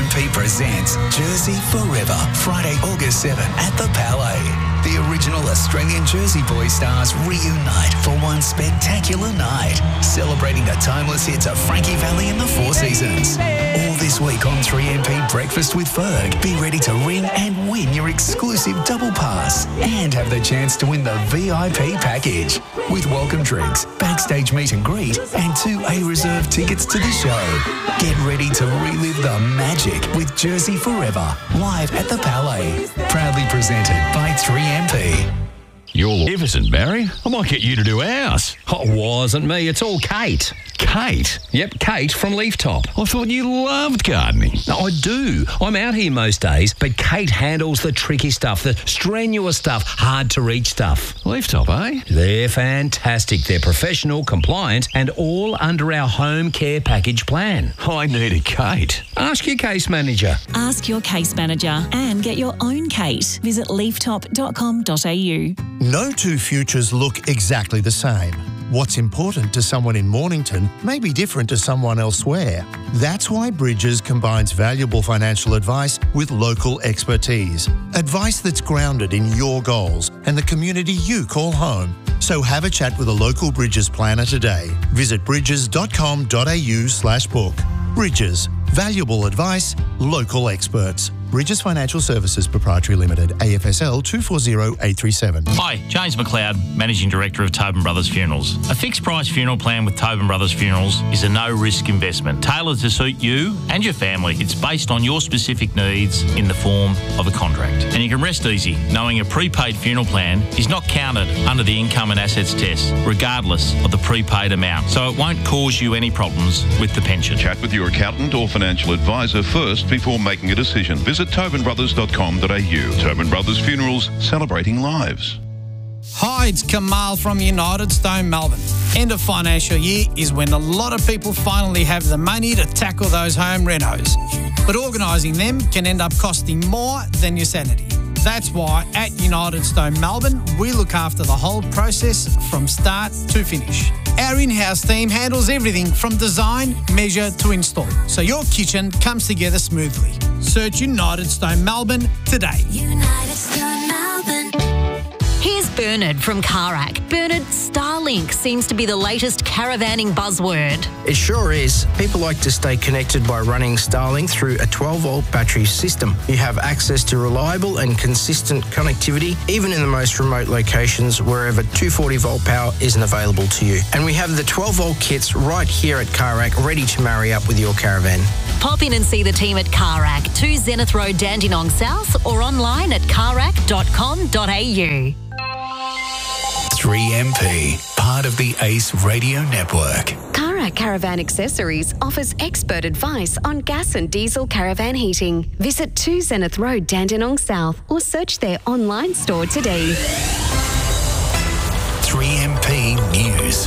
3MP presents Jersey Forever, Friday, August 7 at the Palais. The original Australian Jersey Boys stars reunite for one spectacular night, celebrating the timeless hits of Frankie Valli and the Four Seasons. All this week on 3MP Breakfast with Ferg. Be ready to ring and win your exclusive double pass and have the chance to win the VIP package with welcome drinks, backstage meet and greet, and 2 A-Reserve tickets to the show. Get ready to relive the magic with Jersey Forever, live at the Palais. Proudly presented by 3MP. You're magnificent, Barry. I might get you to do ours. Oh, it wasn't me. It's all Kate. Kate? Yep, Kate from Leaf Top. I thought you loved gardening. No, I do. I'm out here most days, but Kate handles the tricky stuff, the strenuous stuff, hard to reach stuff. Leaf Top, eh? They're fantastic. They're professional, compliant, and all under our home care package plan. I need a Kate. Ask your case manager. Ask your case manager and get your own Kate. Visit leaftop.com.au. No two futures look exactly the same. What's important to someone in Mornington may be different to someone elsewhere. That's why Bridges combines valuable financial advice with local expertise. Advice that's grounded in your goals and the community you call home. So have a chat with a local Bridges planner today. Visit bridges.com.au/book. Bridges. Valuable advice, local experts. Bridges Financial Services Proprietary Limited, AFSL 240837. Hi, James McLeod, Managing Director of Tobin Brothers Funerals. A fixed price funeral plan with Tobin Brothers Funerals is a no-risk investment tailored to suit you and your family. It's based on your specific needs in the form of a contract. And you can rest easy knowing a prepaid funeral plan is not counted under the income and assets test, regardless of the prepaid amount. So it won't cause you any problems with the pension. Chat with your accountant or financial advisor first before making a decision. Visit tobinbrothers.com.au. Tobin Brothers Funerals, celebrating lives. Hi, it's Kamal from United Stone Melbourne. End of financial year is when a lot of people finally have the money to tackle those home renos. But organising them can end up costing more than your sanity. That's why at United Stone Melbourne, we look after the whole process from start to finish. Our in-house team handles everything from design, measure to install, so your kitchen comes together smoothly. Search United Stone Melbourne today. United Stone Melbourne. Here's Bernard from Carac. Bernard, Starlink seems to be the latest caravanning buzzword. It sure is. People like to stay connected by running Starlink through a 12-volt battery system. You have access to reliable and consistent connectivity, even in the most remote locations wherever 240-volt power isn't available to you. And we have the 12-volt kits right here at Carac ready to marry up with your caravan. Pop in and see the team at Carac, 2 Zenith Road, Dandenong South, or online at carac.com.au. 3MP, part of the ACE Radio Network. Carac Caravan Accessories offers expert advice on gas and diesel caravan heating. Visit 2 Zenith Road, Dandenong South, or search their online store today. 3MP News.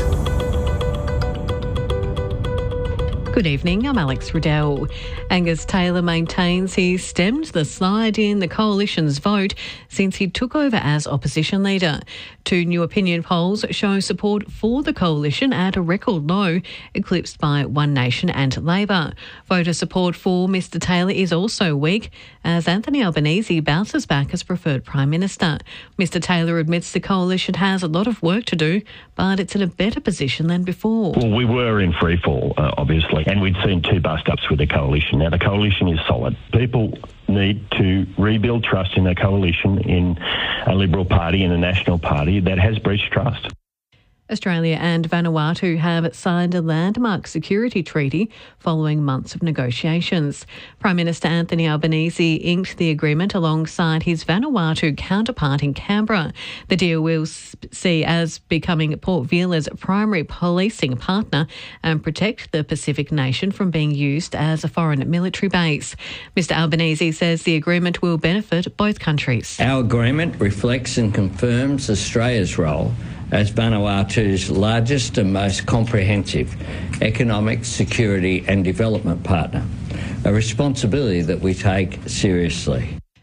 Good evening, I'm Alex Riddell. Angus Taylor maintains he stemmed the slide in the Coalition's vote since he took over as opposition leader. 2 new opinion polls show support for the Coalition at a record low, eclipsed by One Nation and Labor. Voter support for Mr Taylor is also weak as Anthony Albanese bounces back as preferred Prime Minister. Mr Taylor admits the Coalition has a lot of work to do, but it's in a better position than before. Well, we were in free fall, obviously, and we'd seen 2 bust-ups with the Coalition. Now, the Coalition is solid. People need to rebuild trust in the Coalition, in a Liberal Party and a National Party that has breached trust. Australia and Vanuatu have signed a landmark security treaty following months of negotiations. Prime Minister Anthony Albanese inked the agreement alongside his Vanuatu counterpart in Canberra. The deal will see as becoming Port Vila's primary policing partner and protect the Pacific nation from being used as a foreign military base. Mr Albanese says the agreement will benefit both countries. Our agreement reflects and confirms Australia's role as Vanuatu's largest and most comprehensive economic, security and development partner, a responsibility that we take seriously.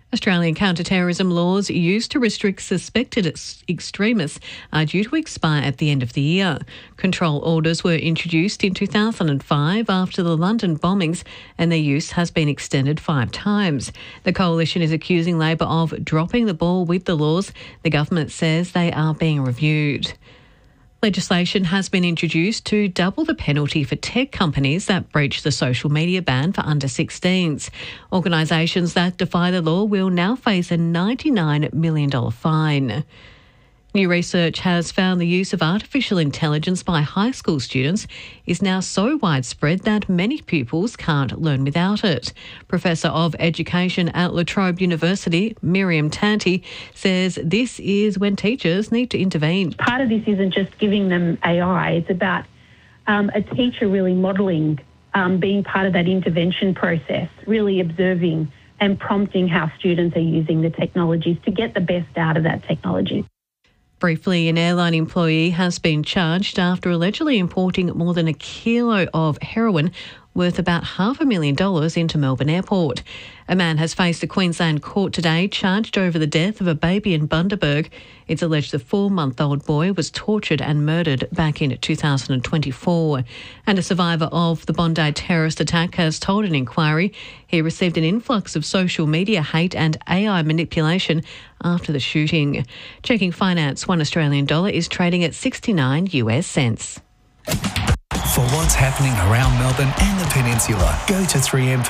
Australian counter-terrorism laws used to restrict suspected extremists are due to expire at the end of the year. Control orders were introduced in 2005 after the London bombings, and their use has been extended 5 times. The Coalition is accusing Labor of dropping the ball with the laws. The government says they are being reviewed. Legislation has been introduced to double the penalty for tech companies that breach the social media ban for under 16s. Organisations that defy the law will now face a $99 million fine. New research has found the use of artificial intelligence by high school students is now so widespread that many pupils can't learn without it. Professor of Education at La Trobe University, Miriam Tanti, says this is when teachers need to intervene. Part of this isn't just giving them AI, it's about a teacher really modelling, being part of that intervention process, really observing and prompting how students are using the technologies to get the best out of that technology. Briefly, an airline employee has been charged after allegedly importing more than 1 kilo of heroin worth about $500,000 into Melbourne Airport. A man has faced a Queensland court today charged over the death of a baby in Bundaberg. It's alleged the 4-month-old boy was tortured and murdered back in 2024. And a survivor of the Bondi terrorist attack has told an inquiry he received an influx of social media hate and AI manipulation after the shooting. Checking finance, $1 Australian dollar is trading at 69 US cents. For what's happening around Melbourne and the Peninsula, go to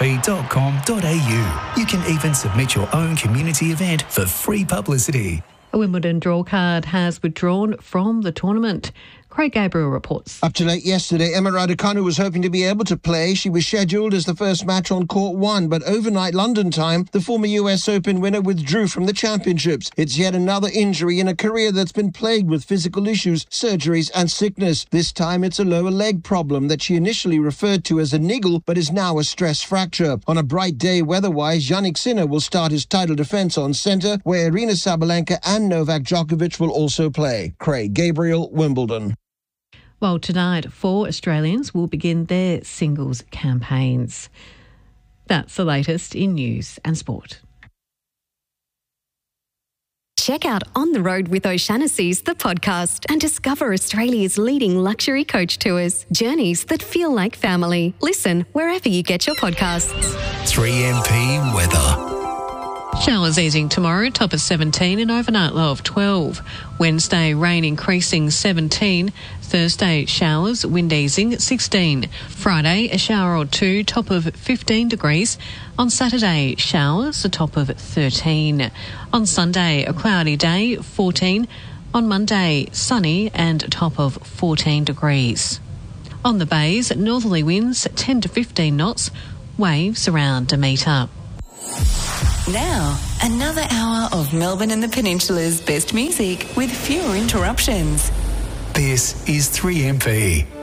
3mp.com.au. You can even submit your own community event for free publicity. A Wimbledon draw card has withdrawn from the tournament. Craig Gabriel reports. Up to late yesterday, Emma Raducanu was hoping to be able to play. She was scheduled as the first match on court 1, but overnight London time, the former US Open winner withdrew from the championships. It's yet another injury in a career that's been plagued with physical issues, surgeries and sickness. This time it's a lower leg problem that she initially referred to as a niggle, but is now a stress fracture. On a bright day weather-wise, Jannik Sinner will start his title defence on centre, where Aryna Sabalenka and Novak Djokovic will also play. Craig Gabriel, Wimbledon. Well, tonight, 4 Australians will begin their singles campaigns. That's the latest in news and sport. Check out On the Road with O'Shanassy's, the podcast, and discover Australia's leading luxury coach tours, journeys that feel like family. Listen wherever you get your podcasts. 3MP weather. Showers easing tomorrow, top of 17 and overnight low of 12. Wednesday, rain increasing 17. Thursday, showers, wind easing 16. Friday, a shower or 2, top of 15 degrees. On Saturday, showers, a top of 13. On Sunday, a cloudy day, 14. On Monday, sunny and a top of 14 degrees. On the bays, northerly winds 10 to 15 knots, waves around a metre. Now, another hour of Melbourne and the Peninsula's best music with fewer interruptions. This is 3MP.